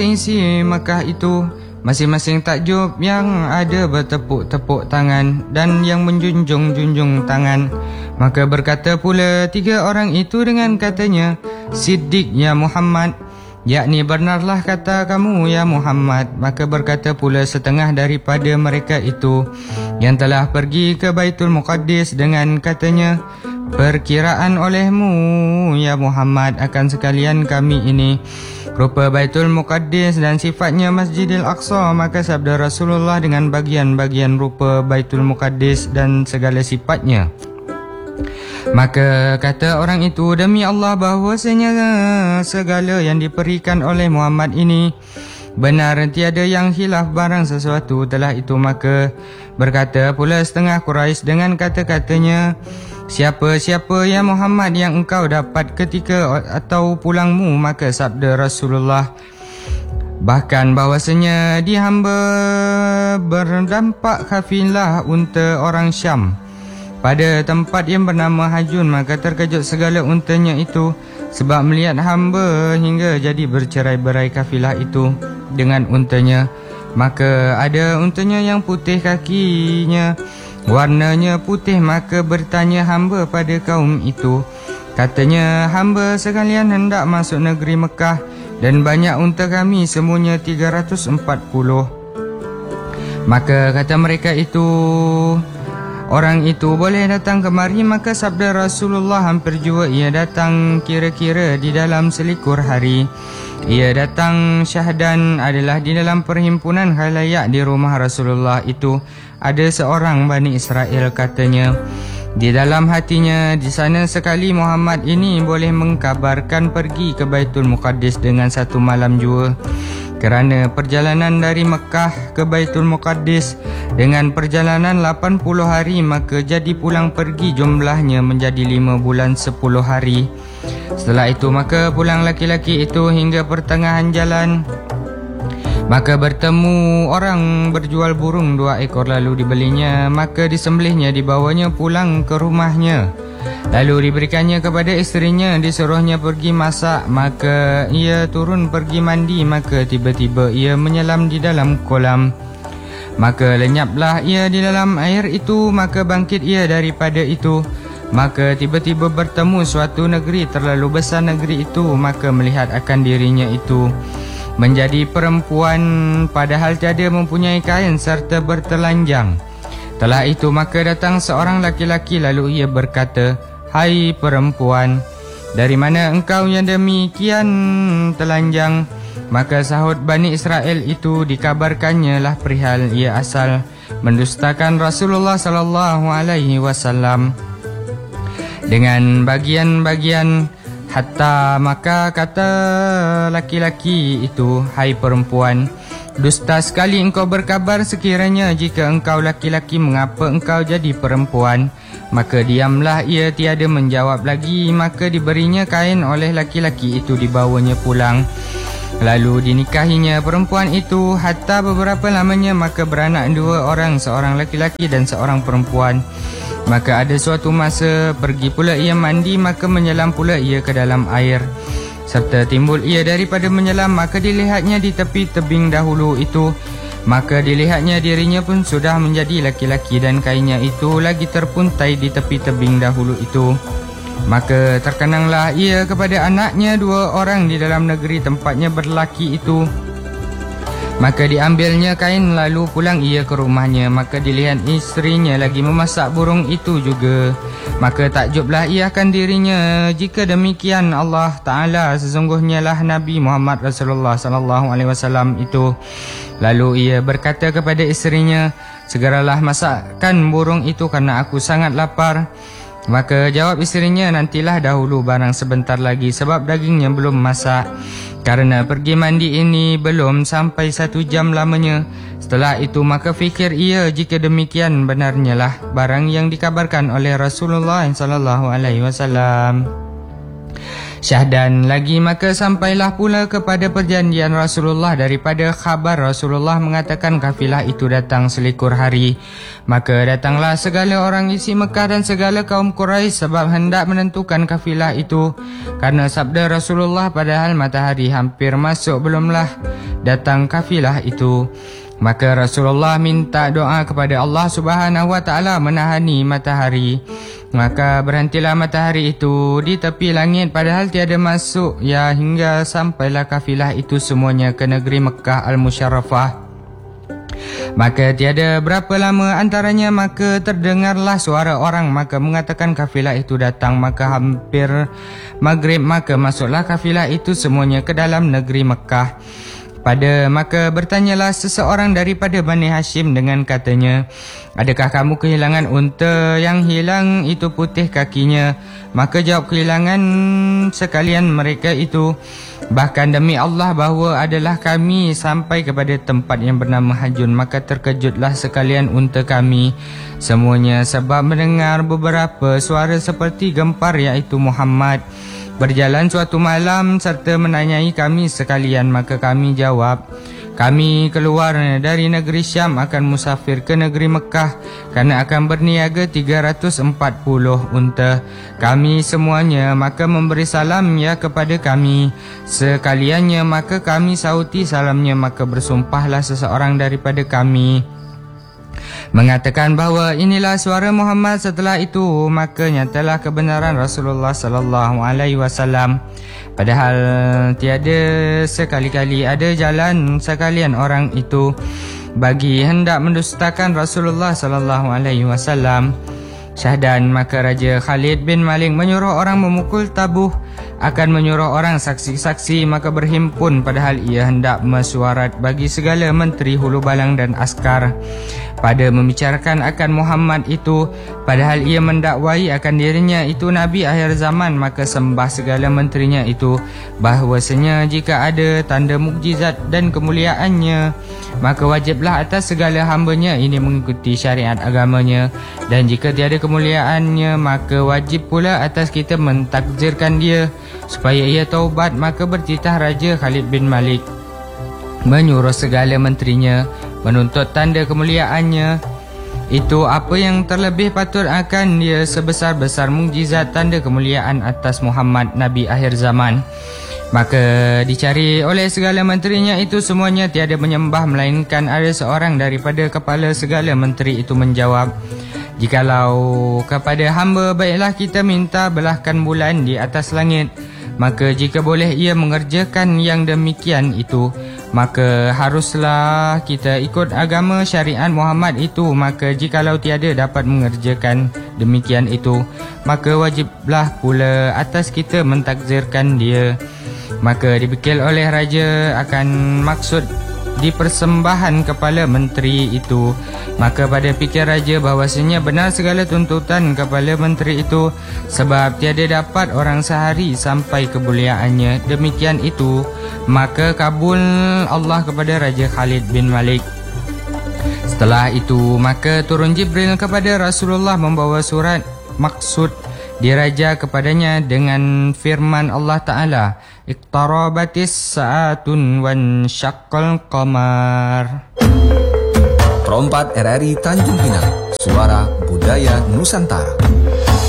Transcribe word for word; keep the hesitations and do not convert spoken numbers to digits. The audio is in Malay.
isi Mekah itu. Masing-masing takjub yang ada bertepuk-tepuk tangan dan yang menjunjung-junjung tangan. Maka berkata pula tiga orang itu dengan katanya, Siddiq ya Muhammad, yakni benarlah kata kamu ya Muhammad. Maka berkata pula setengah daripada mereka itu yang telah pergi ke Baitul Muqaddis dengan katanya, perkiraan olehmu ya Muhammad akan sekalian kami ini rupa Baitul Muqaddis dan sifatnya Masjidil Aqsa. Maka sabda Rasulullah dengan bagian-bagian rupa Baitul Muqaddis dan segala sifatnya. Maka kata orang itu, demi Allah bahwasanya segala yang diberikan oleh Muhammad ini benar, tiada yang khilaf barang sesuatu telah itu. Maka berkata pula setengah Quraisy dengan kata-katanya, siapa-siapa ya Muhammad yang engkau dapat ketika atau pulangmu? Maka sabda Rasulullah, bahkan bahwasanya di hamba berdampak kafilah unta orang Syam pada tempat yang bernama Hajun. Maka terkejut segala untanya itu sebab melihat hamba hingga jadi bercerai-berai kafilah itu dengan untanya. Maka ada untanya yang putih kakinya, warnanya putih. Maka bertanya hamba pada kaum itu, katanya, hamba sekalian hendak masuk negeri Mekah dan banyak unta kami, semuanya tiga ratus empat puluh. Maka kata mereka itu, orang itu boleh datang kemari. Maka sabda Rasulullah, hampir jua ia datang kira-kira di dalam selikur hari. Ia datang syahdan adalah di dalam perhimpunan khalayak di rumah Rasulullah itu. Ada seorang Bani Israel katanya di dalam hatinya, di sana sekali Muhammad ini boleh mengkabarkan pergi ke Baitul Muqaddis dengan satu malam jua. Kerana perjalanan dari Mekah ke Baitul Muqaddis dengan perjalanan lapan puluh hari, maka jadi pulang pergi jumlahnya menjadi lima bulan sepuluh hari. Setelah itu maka pulang laki-laki itu hingga pertengahan jalan. Maka bertemu orang berjual burung dua ekor, lalu dibelinya. Maka disembelihnya, dibawanya pulang ke rumahnya. Lalu diberikannya kepada isterinya, disuruhnya pergi masak. Maka ia turun pergi mandi. Maka tiba-tiba ia menyelam di dalam kolam. Maka lenyaplah ia di dalam air itu. Maka bangkit ia daripada itu. Maka tiba-tiba bertemu suatu negeri, terlalu besar negeri itu. Maka melihat akan dirinya itu menjadi perempuan, padahal tiada mempunyai kain serta bertelanjang. Setelah itu maka datang seorang laki-laki, lalu ia berkata, hai perempuan, dari mana engkau yang demikian telanjang? Maka sahut Bani Israel itu, dikabarkannya lah perihal ia asal mendustakan Rasulullah sallallahu alaihi wasallam dengan bagian-bagian hatta. Maka kata laki-laki itu, hai perempuan, dusta sekali engkau berkabar. Sekiranya jika engkau laki-laki, mengapa engkau jadi perempuan? Maka diamlah ia, tiada menjawab lagi. Maka diberinya kain oleh laki-laki itu, dibawanya pulang. Lalu dinikahinya perempuan itu hatta beberapa lamanya. Maka beranak dua orang, seorang laki-laki dan seorang perempuan. Maka ada suatu masa pergi pula ia mandi. Maka menyelam pula ia ke dalam air. Serta timbul ia daripada menyelam, maka dilihatnya di tepi tebing dahulu itu. Maka dilihatnya dirinya pun sudah menjadi laki-laki, dan kainnya itu lagi terpuntai di tepi tebing dahulu itu. Maka terkenanglah ia kepada anaknya dua orang di dalam negeri tempatnya berlaki itu. Maka diambilnya kain, lalu pulang ia ke rumahnya. Maka dilihat isterinya lagi memasak burung itu juga. Maka takjublah ia akan dirinya. Jika demikian, Allah Ta'ala sesungguhnya lah Nabi Muhammad Rasulullah sallallahu alaihi wasallam itu. Lalu ia berkata kepada isterinya, segeralah masakkan burung itu karena aku sangat lapar. Maka jawab isterinya, nantilah dahulu barang sebentar lagi, sebab dagingnya belum masak. Karena pergi mandi ini belum sampai satu jam lamanya. Setelah itu maka fikir ia, jika demikian benarnya lah barang yang dikabarkan oleh Rasulullah sallallahu alaihi wasallam. Syahdan lagi maka sampailah pula kepada perjanjian Rasulullah daripada khabar Rasulullah mengatakan kafilah itu datang selikur hari. Maka datanglah segala orang isi Mekah dan segala kaum Quraisy sebab hendak menentukan kafilah itu. Karena sabda Rasulullah padahal matahari hampir masuk belumlah datang kafilah itu. Maka Rasulullah minta doa kepada Allah Subhanahu wa taala menahani matahari. Maka berhentilah matahari itu di tepi langit padahal tiada masuk ya hingga sampailah kafilah itu semuanya ke negeri Mekah Al-Musyarrafah. Maka tiada berapa lama antaranya maka terdengarlah suara orang maka mengatakan kafilah itu datang. Maka hampir maghrib maka masuklah kafilah itu semuanya ke dalam negeri Mekah. Pada maka bertanyalah seseorang daripada Bani Hashim dengan katanya, adakah kamu kehilangan unta yang hilang itu putih kakinya? Maka jawab kehilangan sekalian mereka itu. Bahkan demi Allah bahawa adalah kami sampai kepada tempat yang bernama Hajun. Maka terkejutlah sekalian unta kami semuanya sebab mendengar beberapa suara seperti gempar iaitu Muhammad berjalan suatu malam serta menanyai kami sekalian. Maka kami jawab, kami keluar dari negeri Syam akan musafir ke negeri Mekah kerana akan berniaga tiga ratus empat puluh unta kami semuanya. Maka memberi salam ya kepada kami sekaliannya. Maka kami sauti salamnya. Maka bersumpahlah seseorang daripada kami mengatakan bahawa inilah suara Muhammad. Setelah itu maka nyatalah kebenaran Rasulullah sallallahu alaihi wasallam. Padahal tiada sekali-kali ada jalan sekalian orang itu bagi hendak mendustakan Rasulullah sallallahu alaihi wasallam. Syahdan maka Raja Khalid bin Malik menyuruh orang memukul tabuh akan menyuruh orang saksi-saksi. Maka berhimpun padahal ia hendak mesyuarat bagi segala menteri hulu balang dan askar pada membicarakan akan Muhammad itu. Padahal ia mendakwai akan dirinya itu Nabi akhir zaman. Maka sembah segala menterinya itu bahawasanya jika ada tanda mukjizat dan kemuliaannya maka wajiblah atas segala hambanya ini mengikuti syariat agamanya. Dan jika tiada kemuliaannya maka wajib pula atas kita mentakzirkan dia supaya ia taubat. Maka bertitah Raja Khalid bin Malik menyuruh segala menterinya menuntut tanda kemuliaannya itu apa yang terlebih patut akan dia sebesar-besar mukjizat tanda kemuliaan atas Muhammad Nabi akhir zaman. Maka dicari oleh segala menterinya itu semuanya tiada menyembah melainkan ada seorang daripada kepala segala menteri itu menjawab, jikalau kepada hamba baiklah kita minta belahkan bulan di atas langit. Maka jika boleh ia mengerjakan yang demikian itu maka haruslah kita ikut agama syariat Muhammad itu. Maka jikalau tiada dapat mengerjakan demikian itu maka wajiblah pula atas kita mentakzirkan dia. Maka dibekil oleh raja akan maksud di persembahan kepala menteri itu. Maka pada fikir raja bahawasanya benar segala tuntutan kepala menteri itu sebab tiada dapat orang sehari sampai kemuliaannya. Demikian itu maka kabul Allah kepada Raja Khalid bin Malik. Setelah itu maka turun Jibril kepada Rasulullah membawa surat maksud diraja kepadanya dengan firman Allah Ta'ala, iqtarabatis sa'atun wan syaqqal qamar. Perompat R R I Tanjung Pinang, suara budaya Nusantara.